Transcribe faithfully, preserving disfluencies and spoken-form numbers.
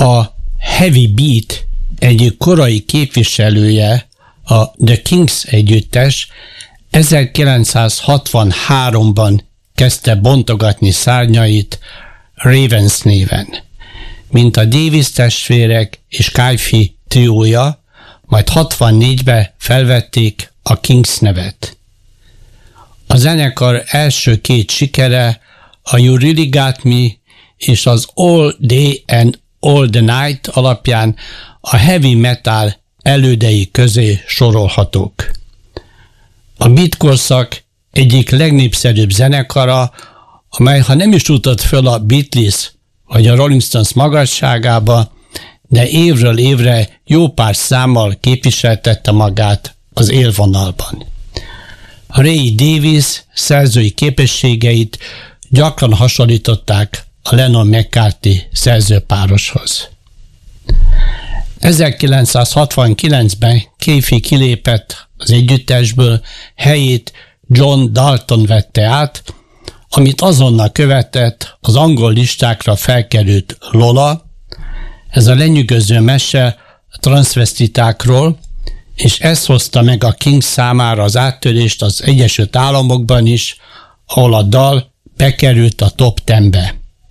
A heavy beat egyik korai képviselője, a The Kings együttes ezerkilencszázhatvanháromban kezdte bontogatni szárnyait Ravens néven, mint a Davis testvérek és Kaifi triója, majd hatvannégyben felvették a Kings nevet. A zenekar első két sikere, a You Really Got Me és az All Day and All the Night alapján a heavy metal elődei közé sorolhatók. A beat korszak egyik legnépszerűbb zenekara, amely ha nem is jutott föl a Beatles vagy a Rolling Stones magasságába, de évről évre jó pár számmal képviseltette magát az élvonalban. Ray Davies szerzői képességeit gyakran hasonlították a Lennon-McCartney szerzőpároshoz. ezerkilencszázhatvankilencben Kaifi kilépett az együttesből, helyét John Dalton vette át, amit azonnal követett az angol listákra felkerült Lola, ez a lenyűgöző mese a transzvesztitákról, és ez hozta meg a Kings számára az áttörést az Egyesült Államokban is, ahol a dal bekerült a top tízbe.